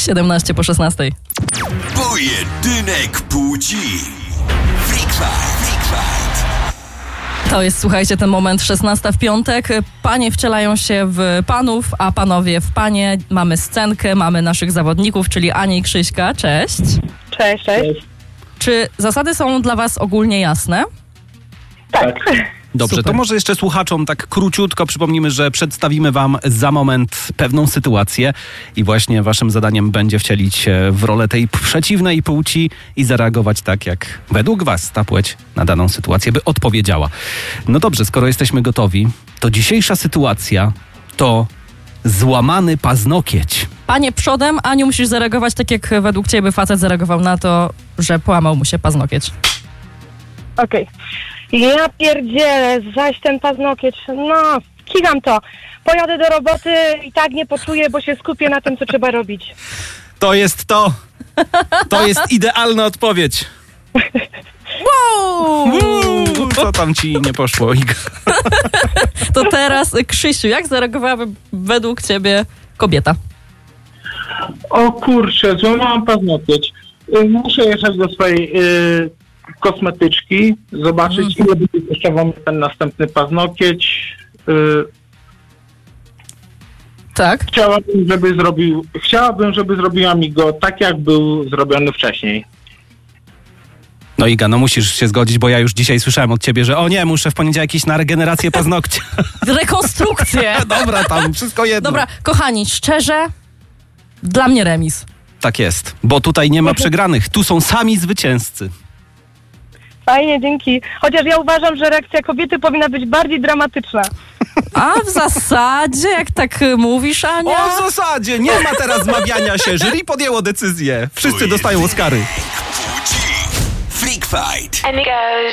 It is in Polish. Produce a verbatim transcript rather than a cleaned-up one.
siedemnaście po szesnastej. Pojedynek płci. Freak Fight. Freak Fight. To jest, słuchajcie, ten moment, szesnasta w piątek. Panie wcielają się w panów, a panowie w panie. Mamy scenkę, mamy naszych zawodników, czyli Anię i Krzyśka. Cześć. Cześć, cześć. Czy zasady są dla was ogólnie jasne? Tak. Dobrze, Super. to może jeszcze słuchaczom tak króciutko przypomnimy, że przedstawimy wam za moment pewną sytuację i właśnie waszym zadaniem będzie wcielić się w rolę tej przeciwnej płci i zareagować tak, jak według was ta płeć na daną sytuację by odpowiedziała. No dobrze, skoro jesteśmy gotowi, to dzisiejsza sytuacja to złamany paznokieć. Panie przodem, Aniu, musisz zareagować tak, jak według ciebie facet zareagował na to, że połamał mu się paznokieć. Okej. Ja pierdzielę, zaś ten paznokieć, no, kigam to. Pojadę do roboty i tak nie poczuję, bo się skupię na tym, co trzeba robić. To jest to! To jest idealna odpowiedź! Wow! Uuu, co tam ci nie poszło, Iga? To teraz, Krzysiu, jak zareagowałaby według ciebie kobieta? O kurczę, złamałam paznokieć. Y, Muszę jechać do swojej y, kosmetyczki, zobaczyć, ile będzie kosztował ten następny paznokieć. Y, Tak? chciałabym, żeby zrobił, chciałabym, żeby zrobiła mi go tak, jak był zrobiony wcześniej. No Iga, no musisz się zgodzić, bo ja już dzisiaj słyszałem od ciebie, że o nie, muszę w poniedziałek iść na regenerację paznokcia. Rekonstrukcję! Dobra, tam wszystko jedno. Dobra, kochani, szczerze, dla mnie remis. Tak jest, bo tutaj nie ma przegranych, tu są sami zwycięzcy. Fajnie, dzięki. Chociaż ja uważam, że reakcja kobiety powinna być bardziej dramatyczna. A w zasadzie, jak tak mówisz, Ania... O, w zasadzie, nie ma teraz zmawiania się, jury podjęło decyzję. Wszyscy dostają Oscary. Płci. Freak Fight. And it goes.